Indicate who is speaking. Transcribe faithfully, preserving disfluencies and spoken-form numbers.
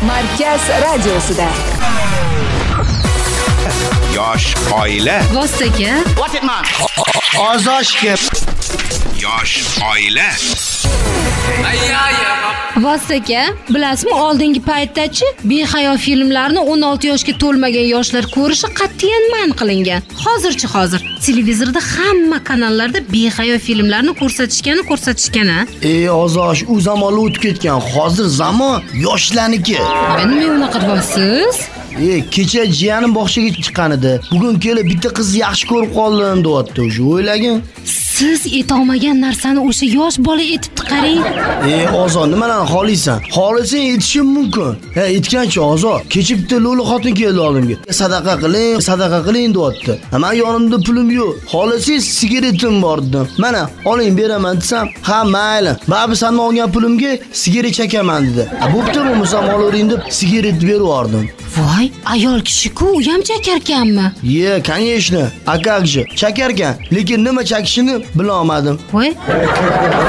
Speaker 1: Markaz radiosida.
Speaker 2: Yosh oila.
Speaker 3: Vostoka.
Speaker 4: What it man?
Speaker 5: Ozoshga.
Speaker 2: Yosh oila.
Speaker 3: Vostoka, bilasizmi, oldingi paytdachi behayo filmlarni o'n olti yoshga to'lmagan yoshlar ko'rishi qat'iyan man qilingan. Hozirchi hozir televizorda hamma kanallarda behayo filmlarni ko'rsatishgani ko'rsatishgani.
Speaker 5: Ey Ozosh, u zamonlar o'tib ketgan. Hozir zamon yoshlarniki.
Speaker 3: Nima unaqa deyapsiz?
Speaker 5: E, kecha jiyanim bog'chaga chiqqan edi. Bugun kelib bitta qizni yaxshi ko'rib qoldim, deyapti. O'sha o'ylagin.
Speaker 3: Siz etolmagan narsani o'sha yosh bola etibdi, qarang.
Speaker 5: E, Ozod, nimalarni xohlaysan? Xohlasang etishim mumkin. Ha, etgancha Ozod. Kecha bitta lo'li xotin keldi oldimga. Sadaqa qiling, sadaqa qiling, deyapti. Men yonimda pulim yo'q. Xohlasang sigaretim bor dedim. Mana, oling beraman desam, ha, mayli. Babi sendan olgan pulimga sigaret chekaman dedi. Bo'pti, bo'lmasa olavering deb sigaret berib yubordim.
Speaker 3: Voy, ayol kishi-ku, u ham chakarkanmi?
Speaker 5: Ye, конечно. A как же? Chakarkan, lekin nima chakishini bilolmadim.
Speaker 3: Voy.